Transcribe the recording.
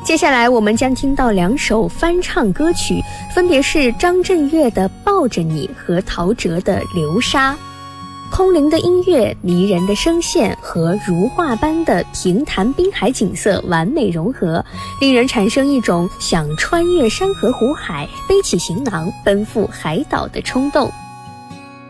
接下来我们将听到2首翻唱歌曲，分别是张震岳的《抱着你》和陶喆的《流沙》。空灵的音乐、迷人的声线和如画般的平潭滨海景色完美融合，令人产生一种想穿越山河湖海，背起行囊奔赴海岛的冲动。